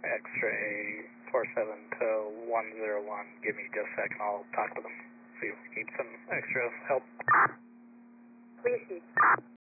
X-ray 47 to 101. Give me just a second, I'll talk to them. See if we need some extra help. Please.